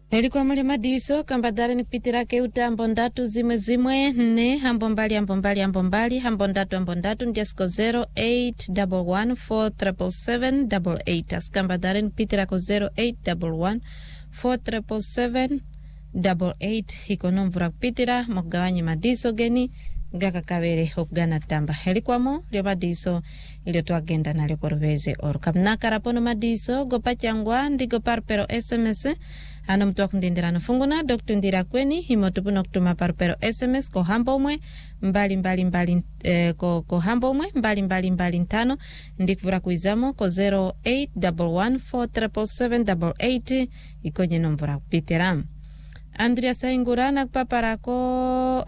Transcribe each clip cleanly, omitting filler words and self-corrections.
Elikuwa mwele madiso kambadare ni pitira keuta ambondatu zimwe ne hambombali hambondatu ndiasko 0811477788 askambadare ni pitira ko 0811477788 hikonomvura kupitira mokugawanya madiso geni gaka kabere okugana tamba helikwamo lyo madiso ilio tuagenda na lyo korveze oru kamnakara pono madiso gopachangwa ndigo parpero SMS ano mtu wakundindira funguna Dr. Ndira kweni himotupuno kutuma parpero SMS ko hambomwe mbali ko hambomwe mbali ntano ndikuvura kuizamo ko 0811477788 ikonye nomvura kupitira Andrea Saingurana kupaparako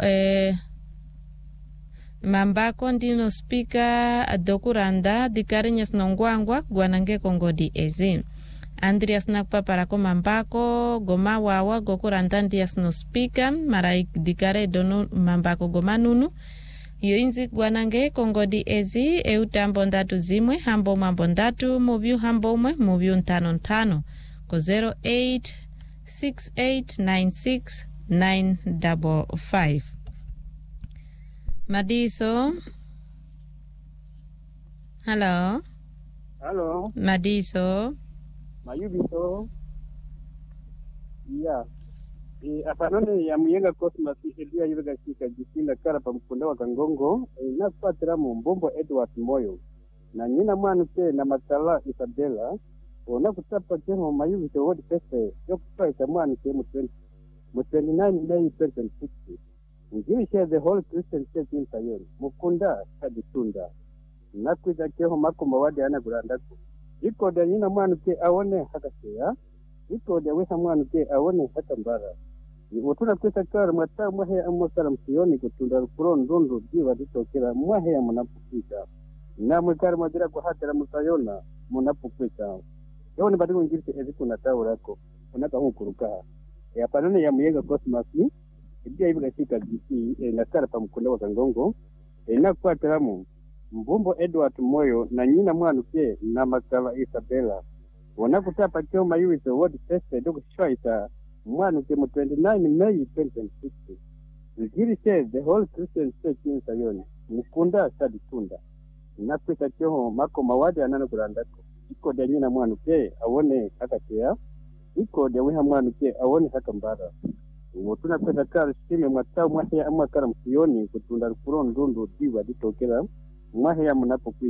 mambako ndino speaker dokuranda dikarinyas nongwangwa gwanange kongodi ezi Andreas nakupapara ko mambako goma wawa gokuranda ndias no speaker mara dikare donu mambako goma nunu yo inzi gwanange kongodi ezi eutambo ndatu zimwe hambo mambo ndatu muvyu hambo mwe muvyu ntano ko 0868969555 Madiso. Hello. Madiso. Mayubiso. Yeah. Apanone ya muyenga Cosmas edia yibega shika jikinda karapa mkunda wa Kangongo na kupatira mbombo Edward Moyo na nyina mwanu te na Matala Isabella ona kutapa kemo Mayubiso wodi pese yokupaita mwanu te mu 29 May 2060 ngiri share the whole Christian church in Sayoni mukunda kaditunda nakwita keho makoma wadi ana gurandako iko da nyina mwanu ke awone hakaseya iko da wesa mwanu ke awone hatambara utuna kwita kara mata mwahe amosala msiyoni kutunda kuron ndondo diva ditokera mwahe munapukita na mwikara madira kwa hatara musayona munapukita yoni badiko ngirite eziku na taurako unaka hukuruka ya panone ya muyenga Cosmas idia ibuga shika GC na kara pa mkunda wa Kangongo na kwa teramu mbombo Edward Moyo na nyina mwanu ke na Matala Isabella wanakutapa keo Mayubiso wodi pese dogo shwaita mwanu ke mu 29 May 2060 ngiri says the whole Christian church in Sayoni mukunda saditunda nakwita keo mako mawadi anana kurandako iko da nyina mwanu ke awone hakatea iko da weha mwanu ke awone hakambara utuna kwita kara shime mwatao mwahe amwa kara msiyoni kutunda kuron ndondo diwa ditokera mwahe ya munapokwi